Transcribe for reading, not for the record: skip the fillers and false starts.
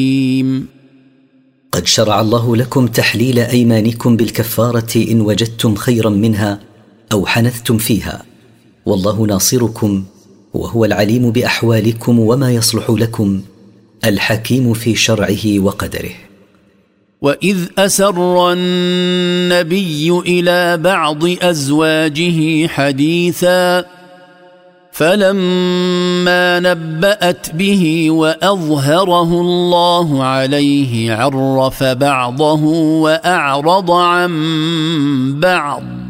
قد شرع الله لكم تحليل أيمانكم بالكفارة إن وجدتم خيرا منها أو حنثتم فيها، والله ناصركم وهو العليم بأحوالكم وما يصلح لكم، الحكيم في شرعه وقدره. وإذ أسر النبي إلى بعض أزواجه حديثا فلما نبأت به وأظهره الله عليه عرف بعضه وأعرض عن بعض